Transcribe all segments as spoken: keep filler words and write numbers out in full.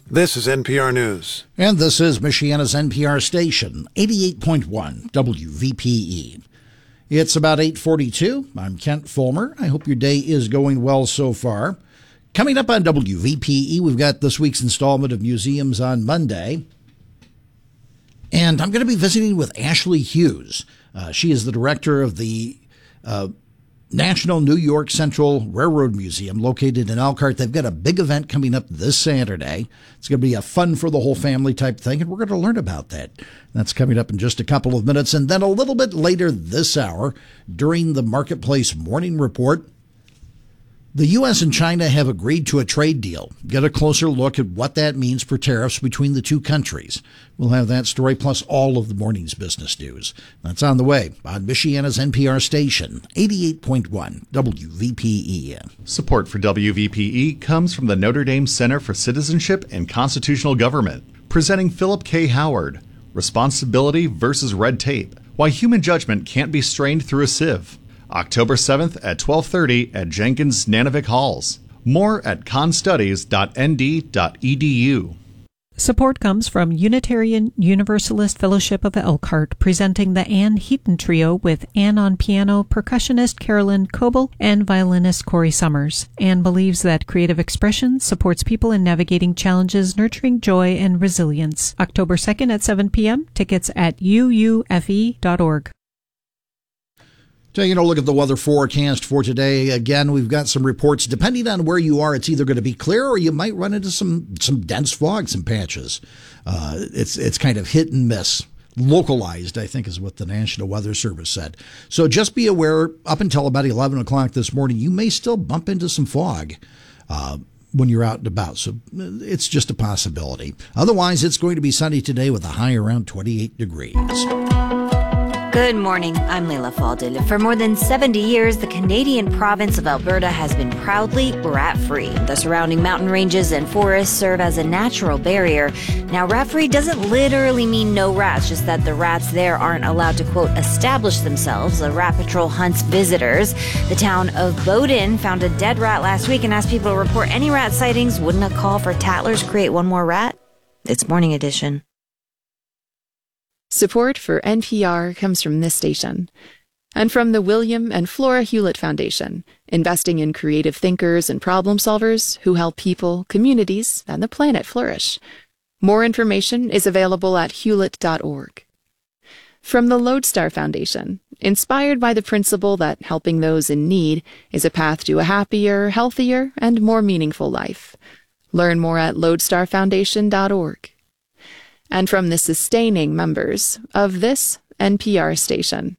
This is N P R News. And this is Michiana's N P R station, eighty-eight point one W V P E. It's about eight forty-two. I'm Kent Fulmer. I hope your day is going well so far. Coming up on W V P E, we've got this week's installment of Museums on Monday. And I'm going to be visiting with Ashley Hughes. Uh, she is the director of the uh, National New York Central Railroad Museum located in Elkhart. They've got a big event coming up this Saturday. It's going to be a fun for the whole family type thing, and we're going to learn about that. That's coming up in just a couple of minutes. And then a little bit later this hour, during the Marketplace Morning Report, the U S and China have agreed to a trade deal. Get a closer look at what that means for tariffs between the two countries. We'll have that story plus all of the morning's business news. That's on the way on Michiana's N P R station, eighty-eight point one W V P E. Support for W V P E comes from the Notre Dame Center for Citizenship and Constitutional Government, presenting Philip K. Howard, Responsibility versus Red Tape, Why Human Judgment Can't Be Strained Through a Sieve. October seventh at twelve thirty at Jenkins Nanovic Halls. More at constudies dot n d dot e d u. Support comes from Unitarian Universalist Fellowship of Elkhart, presenting the Ann Heaton Trio with Ann on piano, percussionist Carolyn Coble, and violinist Corey Summers. Ann believes that creative expression supports people in navigating challenges, nurturing joy and resilience. October second at seven p.m. Tickets at u u f e dot org. Taking a look at the weather forecast for today. Again, we've got some reports. Depending on where you are, it's either going to be clear or you might run into some, some dense fog, some patches. Uh, it's it's kind of hit and miss. Localized, I think, is what the National Weather Service said. So just be aware, up until about eleven o'clock this morning, you may still bump into some fog uh, when you're out and about. So it's just a possibility. Otherwise, it's going to be sunny today with a high around twenty-eight degrees. Good morning, I'm Leila Faldil. For more than seventy years, the Canadian province of Alberta has been proudly rat-free. The surrounding mountain ranges and forests serve as a natural barrier. Now, rat-free doesn't literally mean no rats, just that the rats there aren't allowed to, quote, establish themselves. A rat patrol hunts visitors. The town of Bowden found a dead rat last week and asked people to report any rat sightings. Wouldn't a call for tattlers create one more rat? It's Morning Edition. Support for N P R comes from this station and from the William and Flora Hewlett Foundation, investing in creative thinkers and problem solvers who help people, communities, and the planet flourish. More information is available at hewlett dot org. From the Lodestar Foundation, inspired by the principle that helping those in need is a path to a happier, healthier, and more meaningful life. Learn more at lodestar foundation dot org. And from the sustaining members of this N P R station.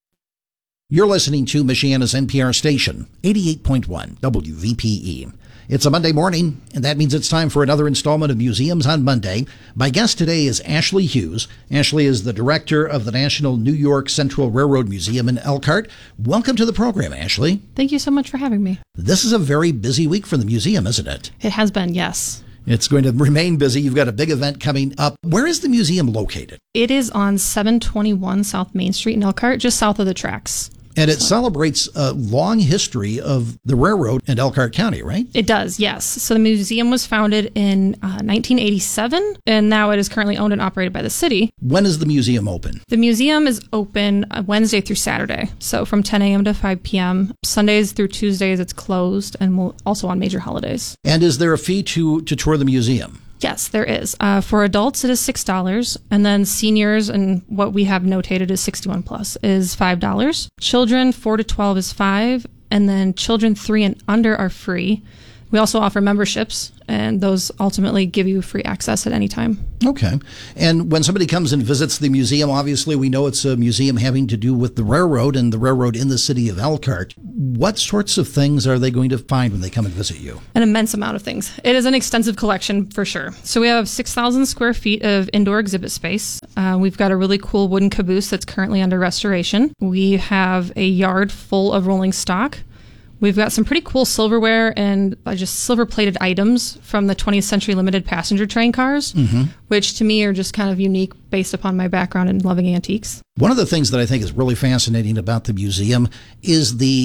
You're listening to Michiana's N P R station, eighty-eight point one W V P E. It's a Monday morning, and that means it's time for another installment of Museums on Monday. My guest today is Ashley Hughes. Ashley is the director of the National New York Central Railroad Museum in Elkhart. Welcome to the program, Ashley. Thank you so much for having me. This is a very busy week for the museum, isn't it? It has been, yes. It's going to remain busy. You've got a big event coming up. Where is the museum located? It is on seven twenty-one South Main Street in Elkhart, just south of the tracks. And it celebrates a long history of the railroad in Elkhart County, right? It does, yes. So the museum was founded in uh, nineteen eighty-seven, and now it is currently owned and operated by the city. When is the museum open? The museum is open Wednesday through Saturday, so from ten a.m. to five p.m. Sundays through Tuesdays, it's closed, and we'll, also on major holidays. And is there a fee to, to tour the museum? Yes, there is. Uh, for adults, it is six dollars, and then seniors, and what we have notated as sixty-one plus, is five dollars. Children four to twelve is five dollars, and then children three and under are free. We also offer memberships, and those ultimately give you free access at any time. Okay. And when somebody comes and visits the museum, obviously we know it's a museum having to do with the railroad and the railroad in the city of Elkhart. What sorts of things are they going to find when they come and visit you? An immense amount of things. It is an extensive collection for sure. So we have six thousand square feet of indoor exhibit space. Uh, we've got a really cool wooden caboose that's currently under restoration. We have a yard full of rolling stock. We've got some pretty cool silverware and uh, just silver-plated items from the twentieth century limited passenger train cars, mm-hmm. which to me are just kind of unique based upon my background in loving antiques. One of the things that I think is really fascinating about the museum is the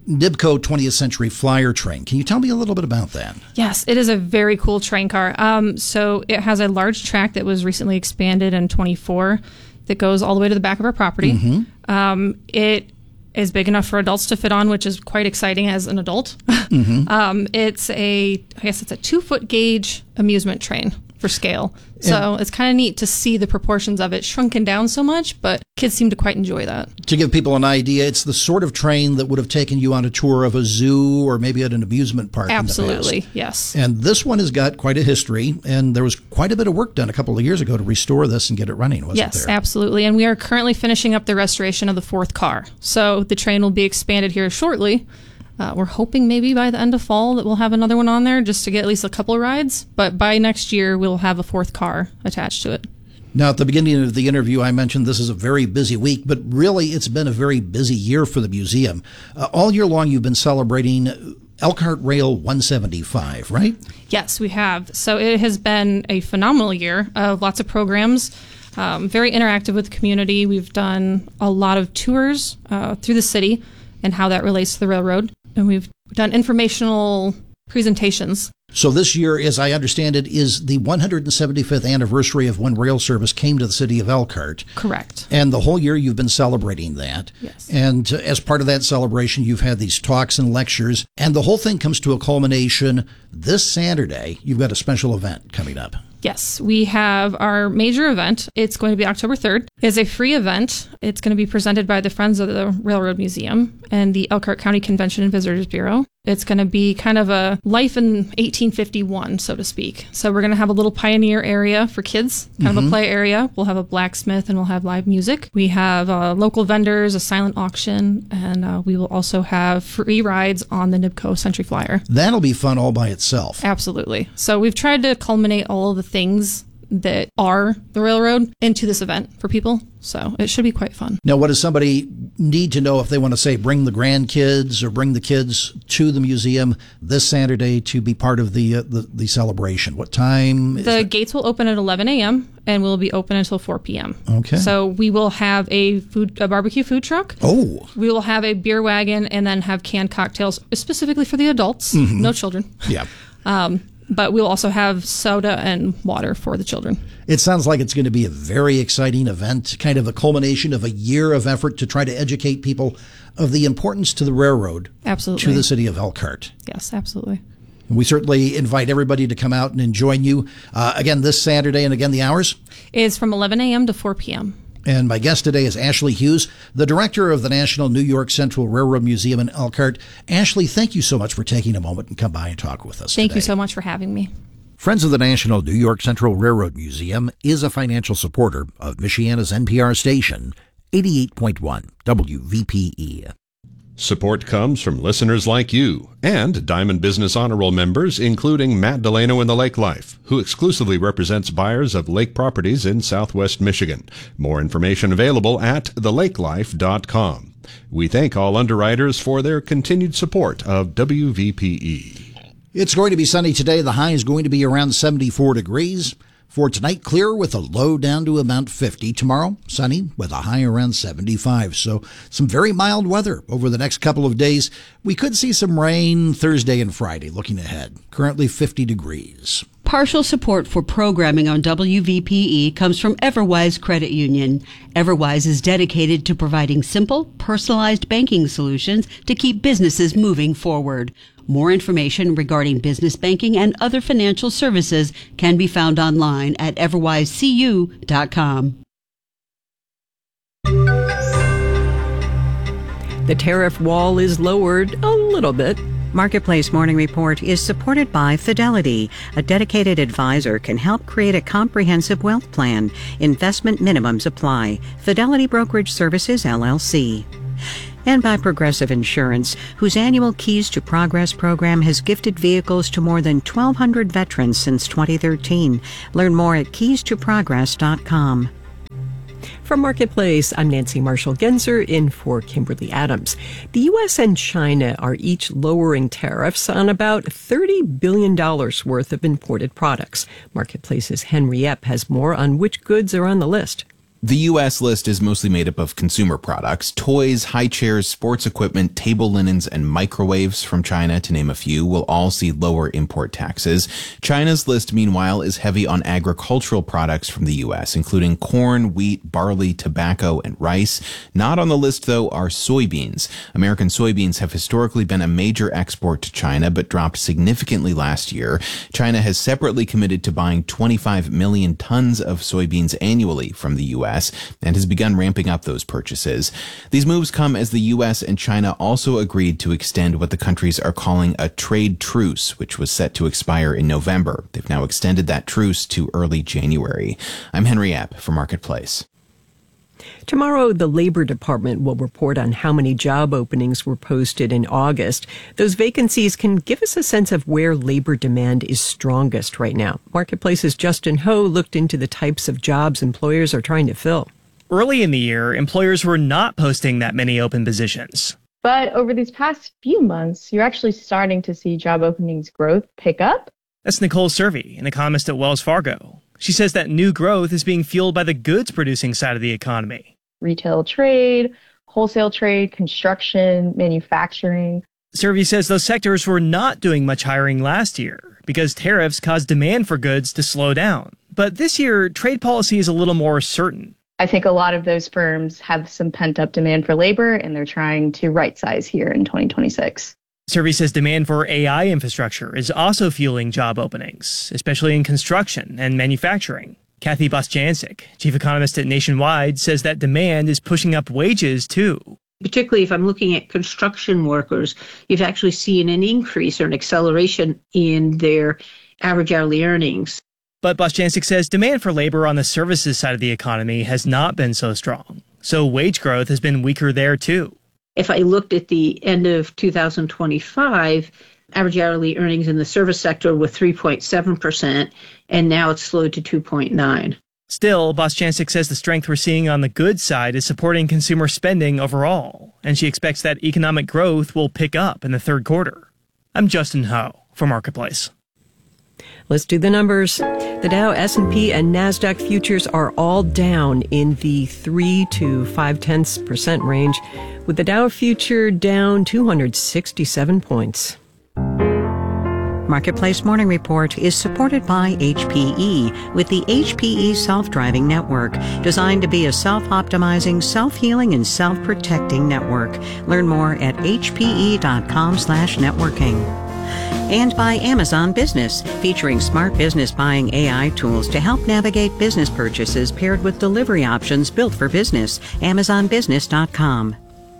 Nibco twentieth Century Flyer train. Can you tell me a little bit about that? Yes, it is a very cool train car. Um, so it has a large track that was recently expanded in twenty-four that goes all the way to the back of our property. Mm-hmm. Um, it is big enough for adults to fit on, which is quite exciting as an adult. Mm-hmm. um, it's a, I guess it's a two-foot gauge amusement train for scale. So and it's kind of neat to see the proportions of it shrunken down so much, but kids seem to quite enjoy that. To give people an idea, it's the sort of train that would have taken you on a tour of a zoo or maybe at an amusement park. Absolutely, in the past. Yes. And this one has got quite a history, and there was quite a bit of work done a couple of years ago to restore this and get it running, wasn't yes, there? Yes, absolutely. And we are currently finishing up the restoration of the fourth car. So the train will be expanded here shortly. Uh, we're hoping maybe by the end of fall that we'll have another one on there just to get at least a couple of rides. But by next year, we'll have a fourth car attached to it. Now, at the beginning of the interview, I mentioned this is a very busy week, but really it's been a very busy year for the museum. Uh, all year long, you've been celebrating Elkhart Rail one seventy-five, right? Yes, we have. So it has been a phenomenal year of lots of programs. Um, very interactive with the community. We've done a lot of tours uh, through the city and how that relates to the railroad. And we've done informational presentations. So this year, as I understand it, is the one hundred seventy-fifth anniversary of when rail service came to the city of Elkhart. Correct. And the whole year you've been celebrating that. Yes. And uh, as part of that celebration, you've had these talks and lectures, and the whole thing comes to a culmination this Saturday. You've got a special event coming up. Yes, we have our major event. It's going to be October third. It's a free event. It's going to be presented by the Friends of the Railroad Museum and the Elkhart County Convention and Visitors Bureau. It's going to be kind of a life in eighteen fifty-one, so to speak. So we're going to have a little pioneer area for kids, kind mm-hmm. of a play area. We'll have a blacksmith and we'll have live music. We have uh, local vendors, a silent auction, and uh, we will also have free rides on the Nibco Century Flyer. That'll be fun all by itself. Absolutely. So we've tried to culminate all of the things that are the railroad into this event for people. So it should be quite fun. Now, what does somebody need to know if they want to, say, bring the grandkids or bring the kids to the museum this Saturday to be part of the uh, the, the celebration? What time? The is gates will open at eleven a.m. and will be open until four p.m. Okay. So we will have a food, a barbecue food truck. Oh. We will have a beer wagon and then have canned cocktails specifically for the adults, mm-hmm. no children. Yeah. Um, But we'll also have soda and water for the children. It sounds like it's going to be a very exciting event, kind of a culmination of a year of effort to try to educate people of the importance to the railroad. Absolutely. To the city of Elkhart. Yes, absolutely. We certainly invite everybody to come out and join you. Uh, again, this Saturday, and again, the hours? It's from eleven a.m. to four p.m. And my guest today is Ashley Hughes, the director of the National New York Central Railroad Museum in Elkhart. Ashley, thank you so much for taking a moment and come by and talk with us Thank today. you so much for having me. Friends of the National New York Central Railroad Museum is a financial supporter of Michiana's N P R station, eighty-eight point one W V P E. Support comes from listeners like you and Diamond Business Honor Roll members, including Matt Delano in the Lake Life, who exclusively represents buyers of lake properties in Southwest Michigan. More information available at the lake life dot com. We thank all underwriters for their continued support of W V P E. It's going to be sunny today. The high is going to be around seventy-four degrees. For tonight, clear with a low down to about fifty. Tomorrow, sunny with a high around seventy-five. So some very mild weather over the next couple of days. We could see some rain Thursday and Friday looking ahead. Currently fifty degrees. Partial support for programming on W V P E comes from Everwise Credit Union. Everwise is dedicated to providing simple, personalized banking solutions to keep businesses moving forward. More information regarding business banking and other financial services can be found online at everwise c u dot com. The tariff wall is lowered a little bit. Marketplace Morning Report is supported by Fidelity. A dedicated advisor can help create a comprehensive wealth plan. Investment minimums apply. Fidelity Brokerage Services, L L C. And by Progressive Insurance, whose annual Keys to Progress program has gifted vehicles to more than twelve hundred veterans since twenty thirteen. Learn more at keys to progress dot com. From Marketplace, I'm Nancy Marshall-Genzer in for Kimberly Adams. The U S and China are each lowering tariffs on about thirty billion dollars worth of imported products. Marketplace's Henry Epp has more on which goods are on the list. The U S list is mostly made up of consumer products. Toys, high chairs, sports equipment, table linens, and microwaves from China, to name a few, will all see lower import taxes. China's list, meanwhile, is heavy on agricultural products from the U S, including corn, wheat, barley, tobacco, and rice. Not on the list, though, are soybeans. American soybeans have historically been a major export to China, but dropped significantly last year. China has separately committed to buying twenty-five million tons of soybeans annually from the U S and has begun ramping up those purchases. These moves come as the U S and China also agreed to extend what the countries are calling a trade truce, which was set to expire in November. They've now extended that truce to early January. I'm Henry Epp for Marketplace. Tomorrow, the Labor Department will report on how many job openings were posted in August. Those vacancies can give us a sense of where labor demand is strongest right now. Marketplace's Justin Ho looked into the types of jobs employers are trying to fill. Early in the year, employers were not posting that many open positions. But over these past few months, you're actually starting to see job openings growth pick up. That's Nicole Cervi, an economist at Wells Fargo. She says that new growth is being fueled by the goods-producing side of the economy. Retail trade, wholesale trade, construction, manufacturing. Cervi says those sectors were not doing much hiring last year because tariffs caused demand for goods to slow down. But this year, trade policy is a little more certain. I think a lot of those firms have some pent-up demand for labor, and they're trying to right-size here in twenty twenty-six. Cervi says demand for A I infrastructure is also fueling job openings, especially in construction and manufacturing. Kathy Bostjancic, chief economist at Nationwide, says that demand is pushing up wages, too. Particularly if I'm looking at construction workers, you've actually seen an increase or an acceleration in their average hourly earnings. But Bostjancic says demand for labor on the services side of the economy has not been so strong. So wage growth has been weaker there, too. If I looked at the end of two thousand twenty-five, average hourly earnings in the service sector were three point seven percent, and now it's slowed to two point nine. Still, Bostjancic says the strength we're seeing on the goods side is supporting consumer spending overall, and she expects that economic growth will pick up in the third quarter. I'm Justin Ho for Marketplace. Let's do the numbers. The Dow, S and P, and NASDAQ futures are all down in the three to five tenths percent range, with the Dow future down two hundred sixty-seven points. Marketplace Morning Report is supported by H P E with the H P E Self-Driving Network, designed to be a self-optimizing, self-healing, and self-protecting network. Learn more at hpe.com slash networking. And by Amazon Business, featuring smart business buying A I tools to help navigate business purchases paired with delivery options built for business. amazon business dot com.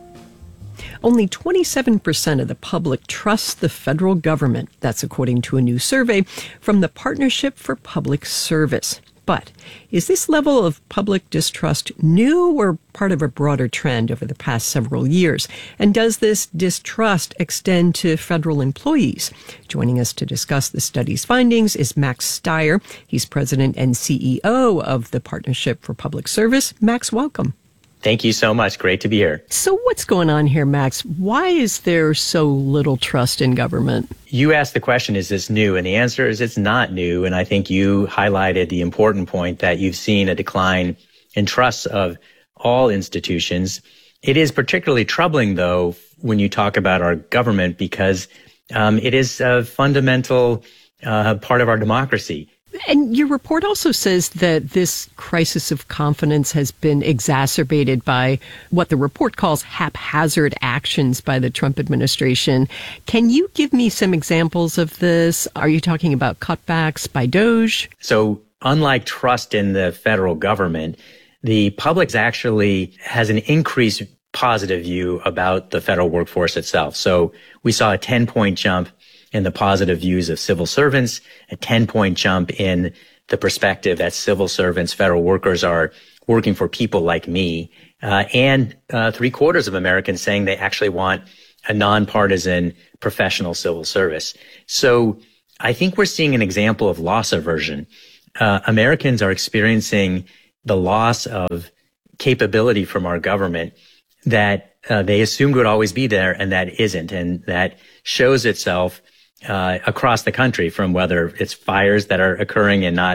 Only twenty-seven percent of the public trusts the federal government. That's according to a new survey from the Partnership for Public Service. But is this level of public distrust new or part of a broader trend over the past several years? And does this distrust extend to federal employees? Joining us to discuss the study's findings is Max Stier. He's president and C E O of the Partnership for Public Service. Max, welcome. Thank you so much. Great to be here. So what's going on here, Max? Why is there so little trust in government? You asked the question, is this new? And the answer is it's not new. And I think you highlighted the important point that you've seen a decline in trust of all institutions. It is particularly troubling, though, when you talk about our government, because um, it is a fundamental uh, part of our democracy. And your report also says that this crisis of confidence has been exacerbated by what the report calls haphazard actions by the Trump administration. Can you give me some examples of this? Are you talking about cutbacks by DOGE? So unlike trust in the federal government, the public actually has an increased positive view about the federal workforce itself. So we saw a ten-point jump in the positive views of civil servants, a ten-point jump in the perspective that civil servants, federal workers are working for people like me, uh, and uh, three quarters of Americans saying they actually want a nonpartisan professional civil service. So I think we're seeing an example of loss aversion. Uh, Americans are experiencing the loss of capability from our government that uh, they assumed would always be there, and that isn't, and that shows itself Uh, across the country, from whether it's fires that are occurring and not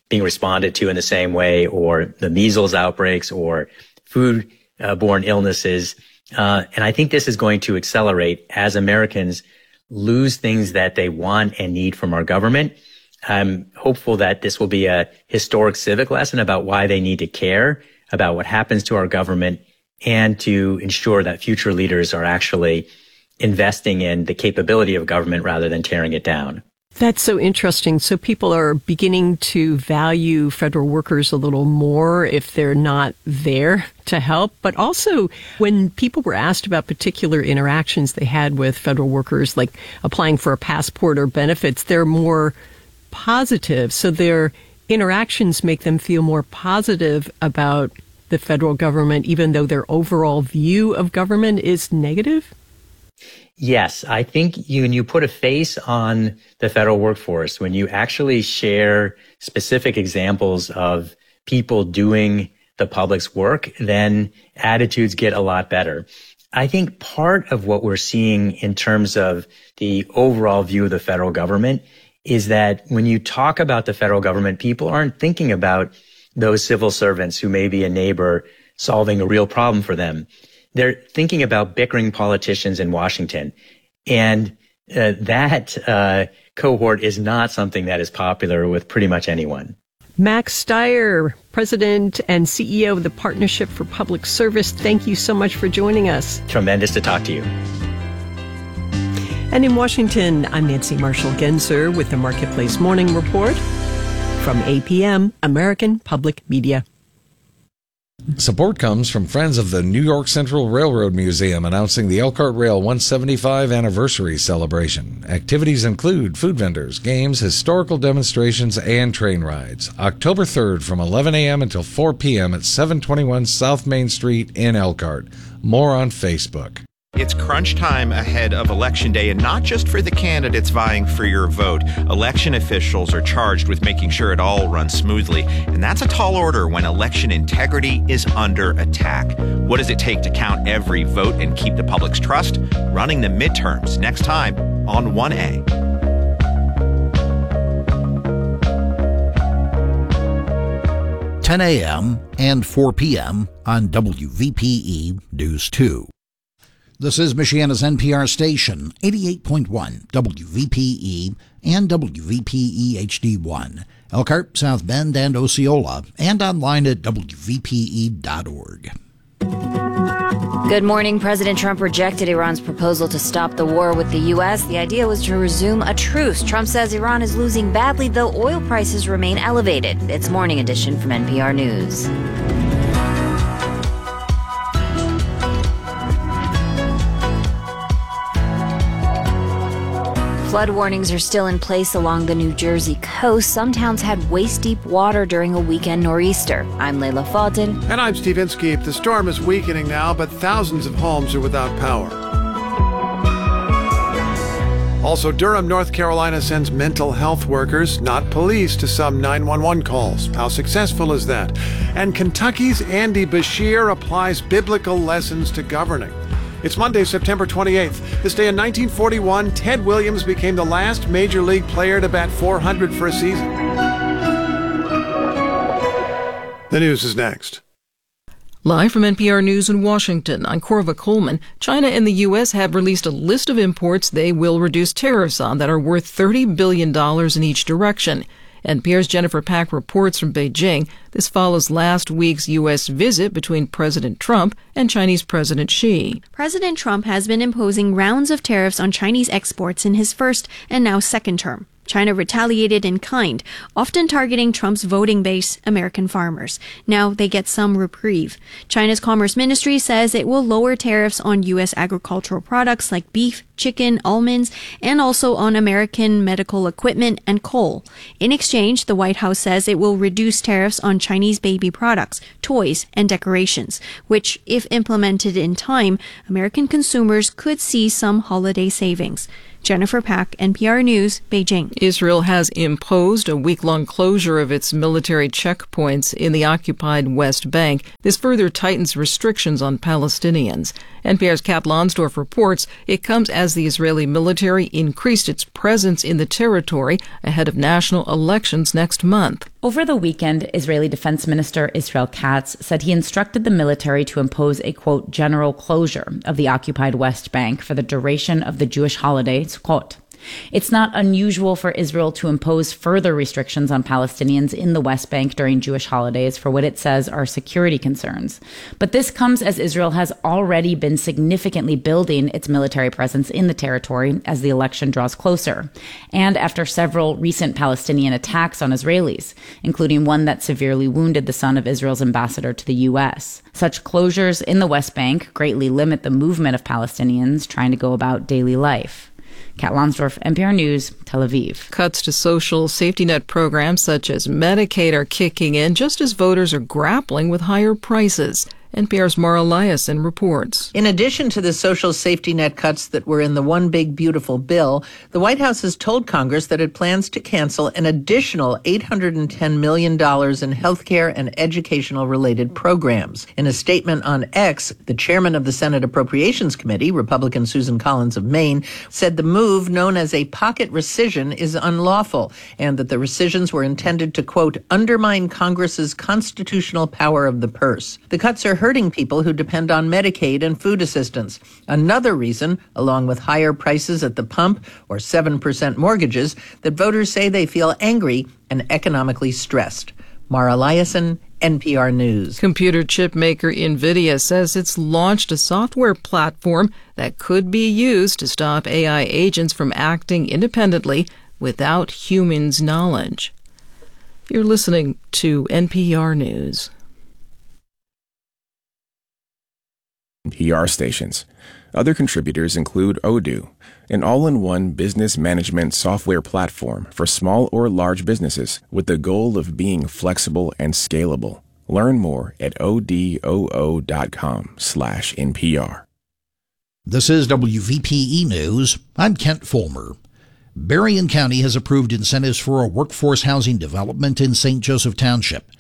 being responded to in the same way, or the measles outbreaks or food-borne illnesses. Uh, and I think this is going to accelerate as Americans lose things that they want and need from our government. I'm hopeful that this will be a historic civic lesson about why they need to care about what happens to our government and to ensure that future leaders are actually investing in the capability of government rather than tearing it down. That's so interesting. So people are beginning to value federal workers a little more if they're not there to help. But also, when people were asked about particular interactions they had with federal workers, like applying for a passport or benefits, they're more positive. So their interactions make them feel more positive about the federal government, even though their overall view of government is negative? Yes, I think you, when you put a face on the federal workforce, when you actually share specific examples of people doing the public's work, then attitudes get a lot better. I think part of what we're seeing in terms of the overall view of the federal government is that when you talk about the federal government, people aren't thinking about those civil servants who may be a neighbor solving a real problem for them. They're thinking about bickering politicians in Washington. And uh, that uh, cohort is not something that is popular with pretty much anyone. Max Stier, President and C E O of the Partnership for Public Service, thank you so much for joining us. Tremendous to talk to you. And in Washington, I'm Nancy Marshall-Genzer with the Marketplace Morning Report from A P M, American Public Media. Support comes from friends of the New York Central Railroad Museum announcing the Elkhart Rail one seventy-five anniversary celebration. Activities include food vendors, games, historical demonstrations, and train rides. October third from eleven a.m. until four p.m. at seven twenty-one South Main Street in Elkhart. More on Facebook. It's crunch time ahead of Election Day, and not just for the candidates vying for your vote. Election officials are charged with making sure it all runs smoothly, and that's a tall order when election integrity is under attack. What does it take to count every vote and keep the public's trust? Running the midterms next time on one A. ten a.m. and four p.m. on W V P E News two. This is Michiana's N P R station, eighty-eight point one W V P E and W V P E H D one, Elkhart, South Bend, and Osceola, and online at W V P E dot org. Good morning. President Trump rejected Iran's proposal to stop the war with the U S. The idea was to resume a truce. Trump says Iran is losing badly, though oil prices remain elevated. It's Morning Edition from N P R News. Flood warnings are still in place along the New Jersey coast. Some towns had waist-deep water during a weekend nor'easter. I'm Layla Fadel. And I'm Steve Inskeep. The storm is weakening now, but thousands of homes are without power. Also, Durham, North Carolina sends mental health workers, not police, to some nine one one calls. How successful is that? And Kentucky's Andy Bashir applies biblical lessons to governing. It's Monday, September twenty-eighth. This day in nineteen forty-one, Ted Williams became the last major league player to bat four hundred for a season. The news is next. Live from N P R News in Washington, I'm Corva Coleman. China and the U S have released a list of imports they will reduce tariffs on that are worth thirty billion dollars in each direction. N P R's Jennifer Pack reports from Beijing. This follows last week's U S visit between President Trump and Chinese President Xi. President Trump has been imposing rounds of tariffs on Chinese exports in his first and now second term. China retaliated in kind, often targeting Trump's voting base, American farmers. Now they get some reprieve. China's Commerce Ministry says it will lower tariffs on U S agricultural products like beef, chicken, almonds, and also on American medical equipment and coal. In exchange, the White House says it will reduce tariffs on Chinese baby products, toys, and decorations, which, if implemented in time, American consumers could see some holiday savings. Jennifer Pack, N P R News, Beijing. Israel has imposed a week-long closure of its military checkpoints in the occupied West Bank. This further tightens restrictions on Palestinians. N P R's Cap Lonsdorf reports it comes as the Israeli military increased its presence in the territory ahead of national elections next month. Over the weekend, Israeli Defense Minister Israel Katz said he instructed the military to impose a, quote, general closure of the occupied West Bank for the duration of the Jewish holiday, Sukkot. It's not unusual for Israel to impose further restrictions on Palestinians in the West Bank during Jewish holidays for what it says are security concerns. But this comes as Israel has already been significantly building its military presence in the territory as the election draws closer, and after several recent Palestinian attacks on Israelis, including one that severely wounded the son of Israel's ambassador to the U S. Such closures in the West Bank greatly limit the movement of Palestinians trying to go about daily life. Kat Lonsdorf, N P R News, Tel Aviv. Cuts to social safety net programs such as Medicaid are kicking in just as voters are grappling with higher prices. N P R's Mara Liasson reports. In addition to the social safety net cuts that were in the One Big Beautiful Bill, the White House has told Congress that it plans to cancel an additional eight hundred ten million dollars in healthcare and educational-related programs. In a statement on X, the chairman of the Senate Appropriations Committee, Republican Susan Collins of Maine, said the move, known as a pocket rescission, is unlawful, and that the rescissions were intended to, quote, undermine Congress's constitutional power of the purse. The cuts are hurting people who depend on Medicaid and food assistance. Another reason, along with higher prices at the pump or seven percent mortgages, that voters say they feel angry and economically stressed. Mara Liasson, N P R News. Computer chip maker NVIDIA says it's launched a software platform that could be used to stop A I agents from acting independently without humans' knowledge. You're listening to N P R News. N P R stations. Other contributors include Odoo, an all-in-one business management software platform for small or large businesses with the goal of being flexible and scalable. Learn more at odoo.com slash NPR. This is W V P E News. I'm Kent Fulmer. Berrien County has approved incentives for a workforce housing development in Saint Joseph Township.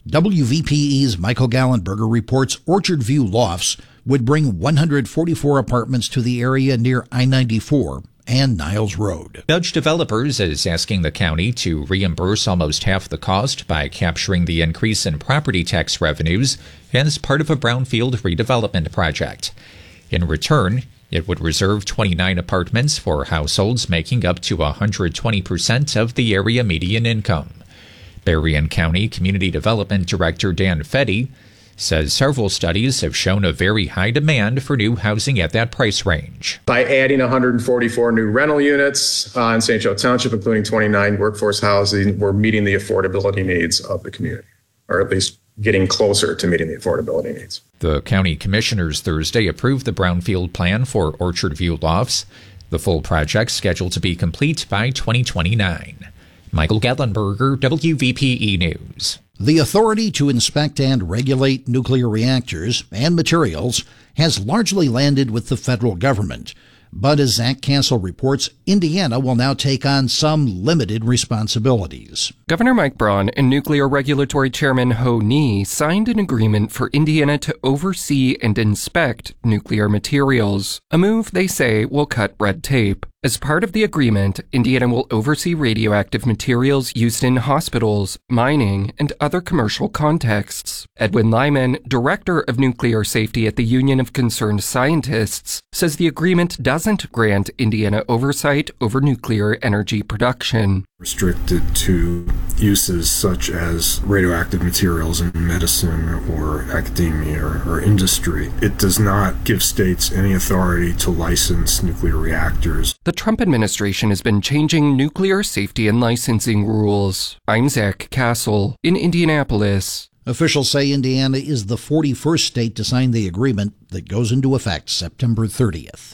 W V P E's Michael Gallenberger reports Orchard View Lofts would bring one hundred forty-four apartments to the area near I ninety-four and Niles Road. Dodge Developers is asking the county to reimburse almost half the cost by capturing the increase in property tax revenues as part of a brownfield redevelopment project. In return, it would reserve twenty-nine apartments for households making up to one hundred twenty percent of the area median income. Berrien County Community Development Director Dan Fetty says several studies have shown a very high demand for new housing at that price range. By adding one hundred forty-four new rental units uh, in Saint Joe Township, including twenty-nine workforce housing, we're meeting the affordability needs of the community, or at least getting closer to meeting the affordability needs. The county commissioners Thursday approved the brownfield plan for Orchard View Lofts. The full project scheduled to be complete by twenty twenty-nine. Michael Gallenberger, W V P E News. The authority to inspect and regulate nuclear reactors and materials has largely landed with the federal government. But as Zach Castle reports, Indiana will now take on some limited responsibilities. Governor Mike Braun and Nuclear Regulatory Chairman Ho Ni signed an agreement for Indiana to oversee and inspect nuclear materials, a move they say will cut red tape. As part of the agreement, Indiana will oversee radioactive materials used in hospitals, mining, and other commercial contexts. Edwin Lyman, Director of Nuclear Safety at the Union of Concerned Scientists, says the agreement doesn't grant Indiana oversight over nuclear energy production. Restricted to uses such as radioactive materials in medicine or academia or, or industry. It does not give states any authority to license nuclear reactors. The Trump administration has been changing nuclear safety and licensing rules. I'm Zach Castle in Indianapolis. Officials say Indiana is the forty-first state to sign the agreement that goes into effect September thirtieth.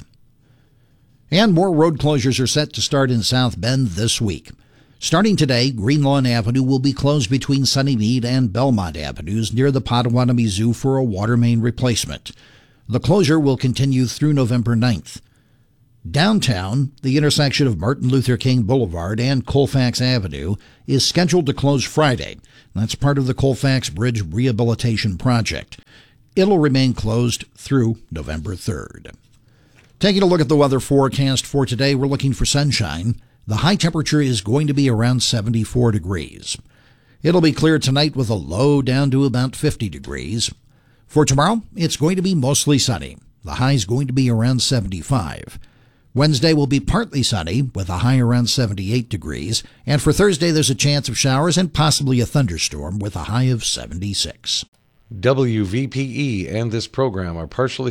And more road closures are set to start in South Bend this week. Starting today, Greenlawn Avenue will be closed between Sunnymead and Belmont Avenues near the Potawatomi Zoo for a water main replacement. The closure will continue through November ninth. Downtown, the intersection of Martin Luther King Boulevard and Colfax Avenue is scheduled to close Friday. That's part of the Colfax Bridge Rehabilitation Project. It'll remain closed through November third. Taking a look at the weather forecast for today, we're looking for sunshine. The high temperature is going to be around seventy-four degrees. It'll be clear tonight with a low down to about fifty degrees. For tomorrow, it's going to be mostly sunny. The high is going to be around seventy-five. Wednesday will be partly sunny with a high around seventy-eight degrees. And for Thursday, there's a chance of showers and possibly a thunderstorm with a high of seventy-six. W V P E and this program are partially